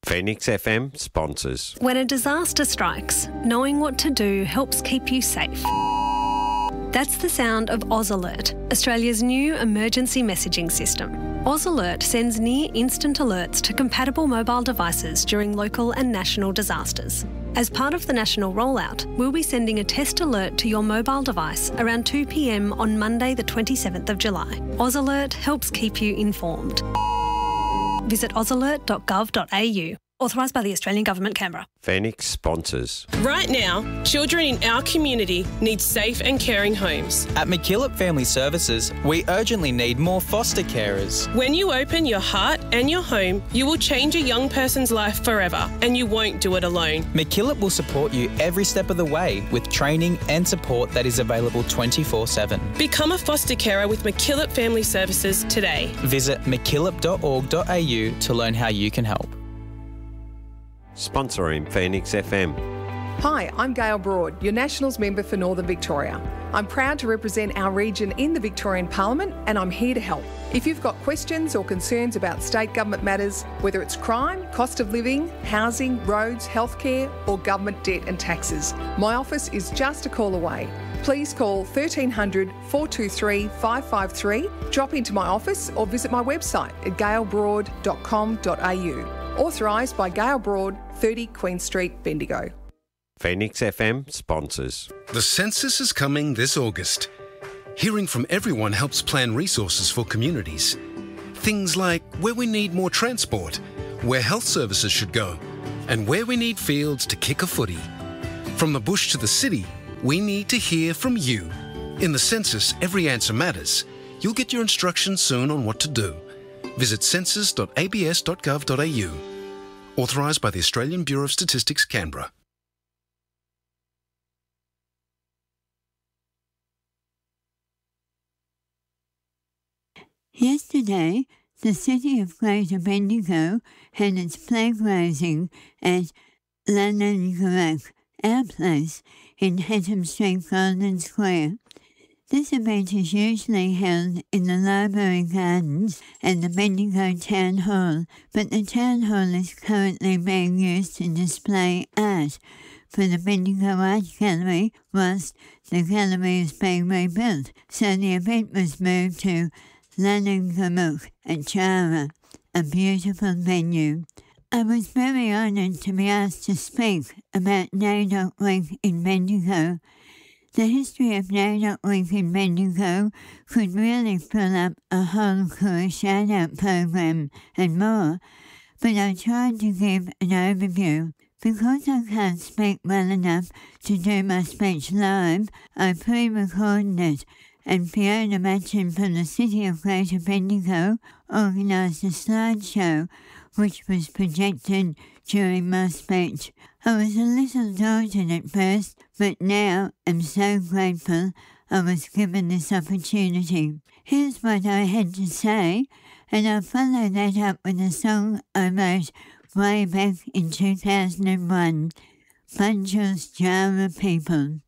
Phoenix FM sponsors. When a disaster strikes, knowing what to do helps keep you safe. That's the sound of Oz Alert, Australia's new emergency messaging system. Oz Alert sends near-instant alerts to compatible mobile devices during local and national disasters. As part of the national rollout, we'll be sending a test alert to your mobile device around 2 p.m. on Monday the 27th of July. Oz Alert helps keep you informed. Visit ozalert.gov.au. Authorised by the Australian Government, Canberra. Phoenix sponsors. Right now, children in our community need safe and caring homes. At MacKillop Family Services, we urgently need more foster carers. When you open your heart and your home, you will change a young person's life forever, and you won't do it alone. MacKillop will support you every step of the way with training and support that is available 24/7. Become a foster carer with MacKillop Family Services today. Visit mackillop.org.au to learn how you can help. Sponsoring Phoenix FM. Hi, I'm Gail Broad, your Nationals member for Northern Victoria. I'm proud to represent our region in the Victorian Parliament, and I'm here to help. If you've got questions or concerns about state government matters, whether it's crime, cost of living, housing, roads, healthcare, or government debt and taxes, my office is just a call away. Please call 1300 423 553, drop into my office or visit my website at gailbroad.com.au. Authorised by Gail Broad, 30 Queen Street, Bendigo. Phoenix FM sponsors. The census is coming this August. Hearing from everyone helps plan resources for communities. Things like where we need more transport, where health services should go, and where we need fields to kick a footy. From the bush to the city, we need to hear from you. In the census, every answer matters. You'll get your instructions soon on what to do. Visit census.abs.gov.au. Authorised by the Australian Bureau of Statistics, Canberra. Yesterday, the city of Greater Bendigo had its flag raising at Lanangarak, our place, in Hatham Street Golden Square. This event is usually held in the Library Gardens and the Bendigo Town Hall, but the Town Hall is currently being used to display art for the Bendigo Art Gallery whilst the gallery is being rebuilt, so the event was moved to Lanangamuk at Jara, a beautiful venue. I was very honoured to be asked to speak about NAIDOC Week in Bendigo. The history of NAIDOC Week in Bendigo could really fill up a whole career shout-out program and more, but I tried to give an overview. Because I can't speak well enough to do my speech live, I pre-recorded it, and Fiona Matchin from the City of Greater Bendigo organised a slideshow which was projected during my speech. I was a little daunted at first, but now I'm so grateful I was given this opportunity. Here's what I had to say, and I'll follow that up with a song I wrote way back in 2001, Bunjil's Jara People.